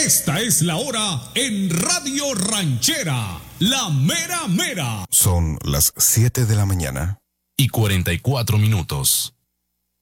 Esta es la hora en Radio Ranchera, la mera mera. Son las 7 de la mañana. Y 44 minutos.